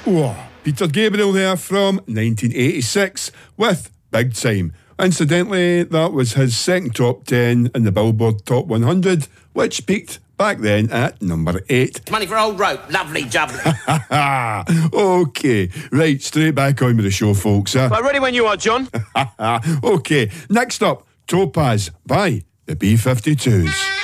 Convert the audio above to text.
Whoa, Peter Gabriel there from 1986 with Big Time. Incidentally, that was his second top 10 in the Billboard Top 100, which peaked back then at number 8. Money for old rope. Lovely job. Okay, right, straight back on with the show, folks. Well, ready when you are, John. Okay, next up, Topaz by the B-52s.